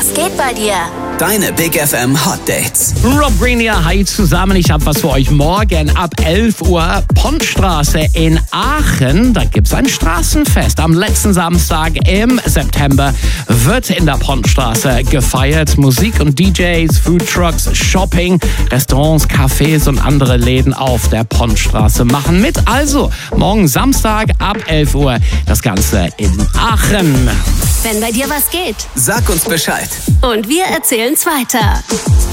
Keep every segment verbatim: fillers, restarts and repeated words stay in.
Was geht bei dir? Deine Big F M Hot Dates. Rob Green hier, hi zusammen. Ich habe was für euch morgen ab elf Uhr. Pontstraße in Aachen. Da gibt's ein Straßenfest. Am letzten Samstag im September wird in der Pontstraße gefeiert. Musik und D Js, Food Trucks, Shopping, Restaurants, Cafés und andere Läden auf der Pontstraße machen mit. Also morgen Samstag ab elf Uhr das Ganze in Aachen. Wenn bei dir was geht. Sag uns Bescheid. Und wir erzählen's weiter.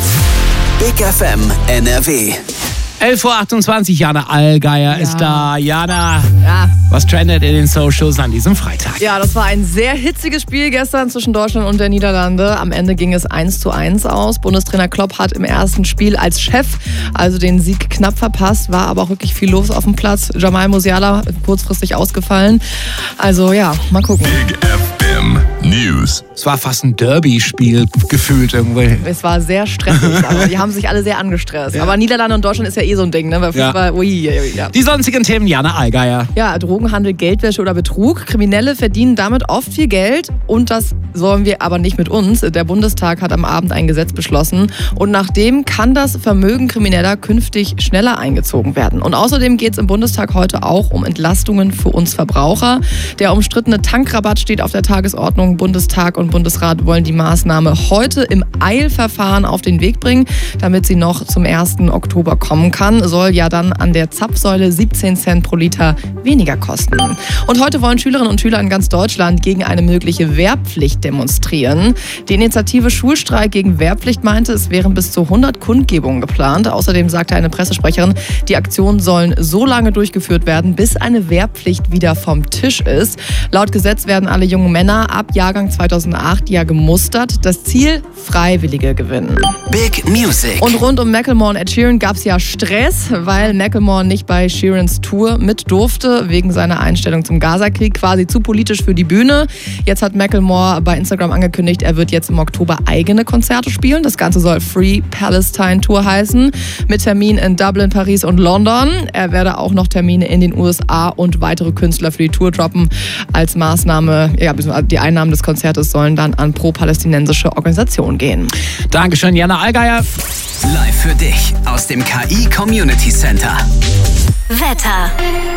Big F M N R W. elf Uhr achtundzwanzig, Jana Allgeier Ja. ist da. Jana, Ja. was trendet in den Socials an diesem Freitag? Ja, das war ein sehr hitziges Spiel gestern zwischen Deutschland und der Niederlande. Am Ende ging es eins zu eins aus. Bundestrainer Klopp hat im ersten Spiel als Chef also den Sieg knapp verpasst, war aber auch wirklich viel los auf dem Platz. Jamal Musiala kurzfristig ausgefallen. Also ja, mal gucken. Big F M News. Es war fast ein Derby-Spiel gefühlt irgendwie. Es war sehr stressig, aber die haben sich alle sehr angestresst. Ja. Aber Niederlande und Deutschland ist ja eh so ein Ding, ne? Weil Ja. Fußball, ui, ui, ui, ja. Die sonstigen Themen, Jana Allgeier. Ja, Drogenhandel, Geldwäsche oder Betrug. Kriminelle verdienen damit oft viel Geld und das sollen wir aber nicht mit uns. Der Bundestag hat am Abend ein Gesetz beschlossen und nach dem kann das Vermögen Krimineller künftig schneller eingezogen werden. Und außerdem geht es im Bundestag heute auch um Entlastungen für uns Verbraucher. Der umstrittene Tankrabatt steht auf der Tagesordnung. Bundestag und Bundesrat wollen die Maßnahme heute im Eilverfahren auf den Weg bringen, damit sie noch zum ersten Oktober kommen kann. Soll ja dann an der Zapfsäule siebzehn Cent pro Liter weniger kosten. Und heute wollen Schülerinnen und Schüler in ganz Deutschland gegen eine mögliche Wehrpflicht demonstrieren. Die Initiative Schulstreik gegen Wehrpflicht meinte, es wären bis zu hundert Kundgebungen geplant. Außerdem sagte eine Pressesprecherin, die Aktionen sollen so lange durchgeführt werden, bis eine Wehrpflicht wieder vom Tisch ist. Laut Gesetz werden alle jungen Männer ab Jahrgang zweitausendacht ja gemustert. Das Ziel, Freiwillige gewinnen. Big Music. Und rund um Macklemore und Ed Sheeran gab es ja Stress, weil Macklemore nicht bei Sheerans Tour mit durfte, wegen seiner Einstellung zum Gaza-Krieg, quasi zu politisch für die Bühne. Jetzt hat Macklemore bei Instagram angekündigt, er wird jetzt im Oktober eigene Konzerte spielen. Das Ganze soll Free Palestine Tour heißen, mit Terminen in Dublin, Paris und London. Er werde auch noch Termine in den U S A und weitere Künstler für die Tour droppen. Als Maßnahme, ja, die Einnahmen des Konzertes sollen dann an pro-palästinensische Organisationen gehen. Dankeschön, Jana Allgeier. Live für dich aus dem K I Community Center. Wetter.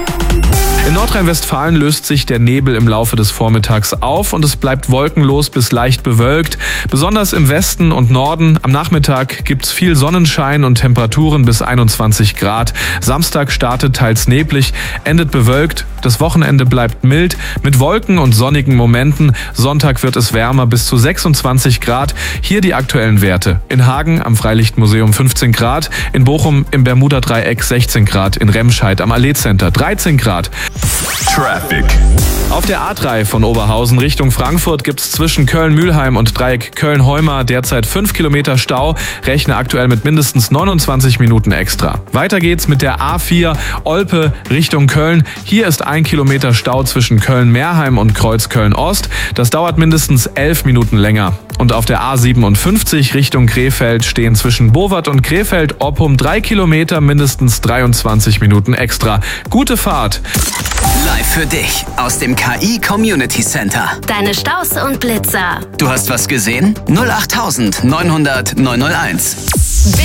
In Nordrhein-Westfalen löst sich der Nebel im Laufe des Vormittags auf und es bleibt wolkenlos bis leicht bewölkt. Besonders im Westen und Norden. Am Nachmittag gibt's viel Sonnenschein und Temperaturen bis einundzwanzig Grad. Samstag startet teils neblig, endet bewölkt. Das Wochenende bleibt mild mit Wolken und sonnigen Momenten. Sonntag wird es wärmer bis zu sechsundzwanzig Grad. Hier die aktuellen Werte. In Hagen am Freilichtmuseum fünfzehn Grad, in Bochum im Bermuda-Dreieck sechzehn Grad, in Remscheid am Allee Center dreizehn Grad. Traffic. Auf der A drei von Oberhausen Richtung Frankfurt gibt's zwischen Köln-Mülheim und Dreieck Köln-Heumar derzeit fünf Kilometer Stau. Rechne aktuell mit mindestens neunundzwanzig Minuten extra. Weiter geht's mit der A vier Olpe Richtung Köln. Hier ist ein Kilometer Stau zwischen Köln-Meerheim und Kreuzköln-Ost. Das dauert mindestens elf Minuten länger. Und auf der A siebenundfünfzig Richtung Krefeld stehen zwischen Bowart und Krefeld-Oppum drei Kilometer mindestens dreiundzwanzig Minuten extra. Gute Fahrt! Live für dich aus dem K I Community Center. Deine Staus und Blitzer. Du hast was gesehen? null acht neunhundert neunhunderт neunhunderteins.